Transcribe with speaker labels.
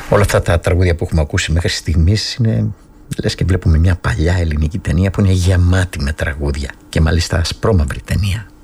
Speaker 1: Όλα αυτά τα τραγούδια που έχουμε ακούσει μέχρι στιγμής είναι λες και βλέπουμε μια παλιά ελληνική ταινία που είναι γεμάτη με τραγούδια, και μάλιστα ασπρόμαυρη ταινία.